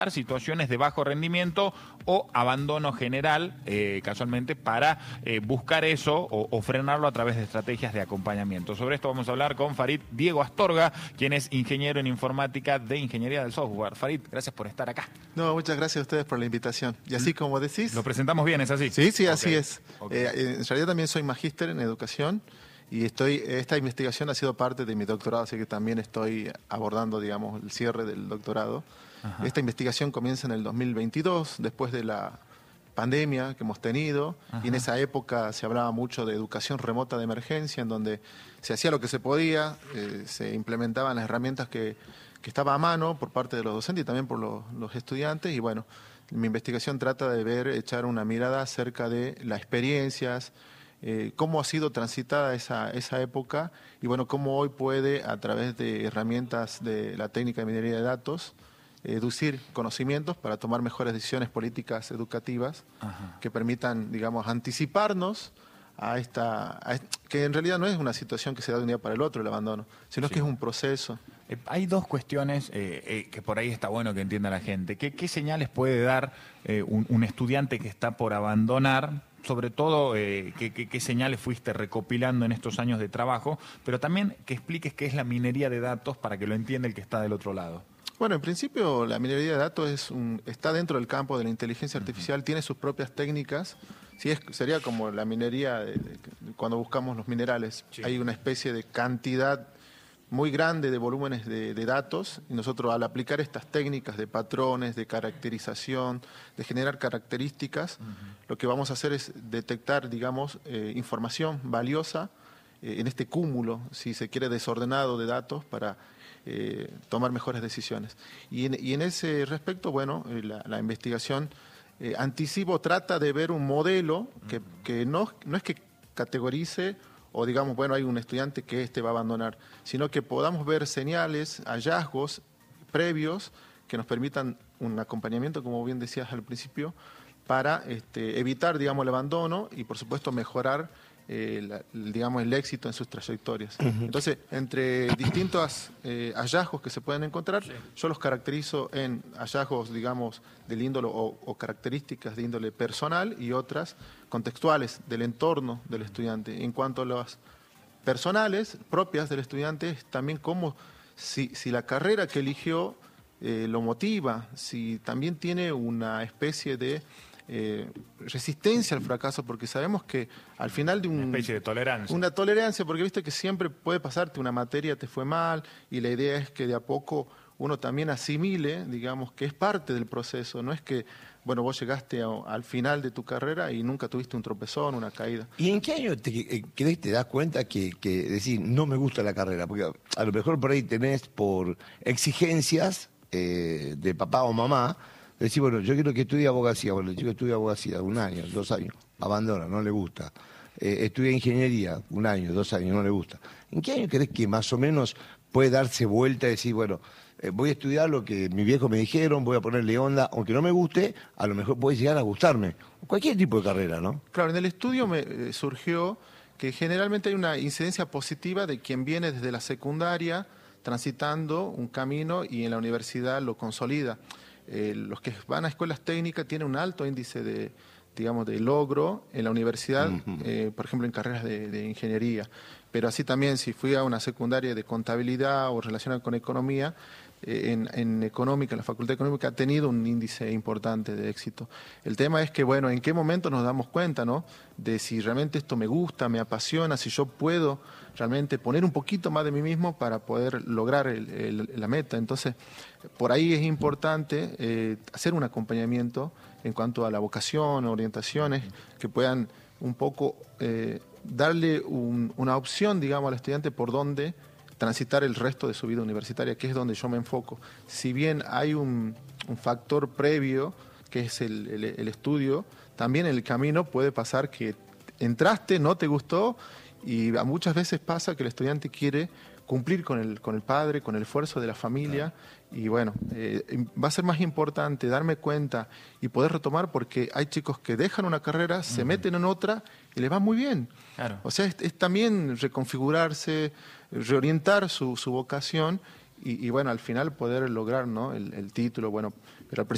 situaciones de bajo rendimiento o abandono general, casualmente, para buscar eso o frenarlo a través de estrategias de acompañamiento. Sobre esto vamos a hablar con Farid Diego Astorga, quien es ingeniero en informática de Ingeniería del Software. Farid, gracias por estar acá. No, muchas gracias a ustedes por la invitación. Y así como decís... ¿Lo presentamos bien, es así? Sí, sí, así es. Okay. En realidad también soy magíster en educación y esta investigación ha sido parte de mi doctorado, así que también estoy abordando, digamos, el cierre del doctorado. Ajá. Esta investigación comienza en el 2022, después de la pandemia que hemos tenido. Ajá. Y en esa época se hablaba mucho de educación remota de emergencia, en donde se hacía lo que se podía, se implementaban las herramientas que estaba a mano por parte de los docentes y también por los estudiantes. Y bueno, mi investigación trata de echar una mirada acerca de las experiencias, cómo ha sido transitada esa época y bueno, cómo hoy puede, a través de herramientas de la técnica de minería de datos, deducir conocimientos para tomar mejores decisiones políticas educativas. Ajá. Que permitan, digamos, anticiparnos que en realidad no es una situación que se da de un día para el otro el abandono, sino sí, que es un proceso. Hay dos cuestiones que por ahí está bueno que entienda la gente. ¿Qué señales puede dar un estudiante que está por abandonar? Sobre todo, qué señales fuiste recopilando en estos años de trabajo, pero también que expliques qué es la minería de datos para que lo entienda el que está del otro lado. Bueno, en principio la minería de datos está dentro del campo de la inteligencia artificial, tiene sus propias técnicas. Sí, sería como la minería cuando buscamos los minerales. Sí. Hay una especie de cantidad muy grande de volúmenes de datos y nosotros al aplicar estas técnicas de patrones, de caracterización, de generar características, lo que vamos a hacer es detectar, digamos, información valiosa en este cúmulo, si se quiere, desordenado de datos para tomar mejores decisiones. Y en ese respecto, bueno, la investigación trata de ver un modelo que no es que categorice o digamos, bueno, hay un estudiante que va a abandonar, sino que podamos ver señales, hallazgos previos que nos permitan un acompañamiento, como bien decías al principio, para evitar, digamos, el abandono y, por supuesto, mejorar digamos, el éxito en sus trayectorias. Entonces, entre distintos hallazgos que se pueden encontrar, sí, yo los caracterizo en hallazgos, digamos, del índole o características de índole personal y otras contextuales del entorno del estudiante. En cuanto a las personales propias del estudiante, también cómo, si la carrera que eligió lo motiva, si también tiene una especie de resistencia al fracaso, porque sabemos que al final de una especie de tolerancia. Una tolerancia, porque viste que siempre puede pasarte una materia, te fue mal, y la idea es que de a poco uno también asimile, digamos, que es parte del proceso, no es que, bueno, vos llegaste al final de tu carrera y nunca tuviste un tropezón, una caída. ¿Y en qué año te das cuenta que decís, no me gusta la carrera? Porque a lo mejor por ahí tenés por exigencias de papá o mamá, decir, bueno, yo quiero que estudie abogacía. Bueno, el chico estudia abogacía 1 año, 2 años, abandona, no le gusta. Estudia ingeniería 1 año, 2 años, no le gusta. ¿En qué año crees que más o menos puede darse vuelta y decir, bueno, voy a estudiar lo que mis viejos me dijeron, voy a ponerle onda, aunque no me guste, a lo mejor puede llegar a gustarme? Cualquier tipo de carrera, ¿no? Claro, en el estudio me surgió que generalmente hay una incidencia positiva de quien viene desde la secundaria transitando un camino y en la universidad lo consolida. Los que van a escuelas técnicas tienen un alto índice de logro en la universidad, por ejemplo en carreras de ingeniería, pero así también si fui a una secundaria de contabilidad o relacionada con economía, en económica, en la facultad económica ha tenido un índice importante de éxito. El tema es que, bueno, ¿en qué momento nos damos cuenta, no? De si realmente esto me gusta, me apasiona, si yo puedo realmente poner un poquito más de mí mismo para poder lograr la meta. Entonces, por ahí es importante hacer un acompañamiento en cuanto a la vocación, orientaciones que puedan un poco darle una opción, digamos, al estudiante por dónde transitar el resto de su vida universitaria, que es donde yo me enfoco. Si bien hay un factor previo, que es el estudio, también en el camino puede pasar que entraste, no te gustó, y muchas veces pasa que el estudiante quiere cumplir con el padre, con el esfuerzo de la familia, y bueno, va a ser más importante darme cuenta y poder retomar, porque hay chicos que dejan una carrera, se meten en otra y les va muy bien. Claro. O sea, es también reconfigurarse, reorientar su vocación y bueno, al final poder lograr, ¿no?, el título, bueno, pero al principio